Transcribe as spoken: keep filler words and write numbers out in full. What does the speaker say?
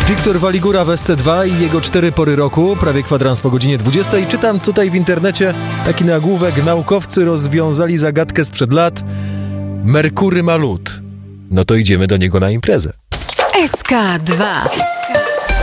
Wiktor Waligura w S C dwa i jego cztery pory roku, prawie kwadrans po godzinie dwudziestej. Czytam tutaj w internecie taki nagłówek: naukowcy rozwiązali zagadkę sprzed lat. Merkury ma lód. No to idziemy do niego na imprezę. S K dwa.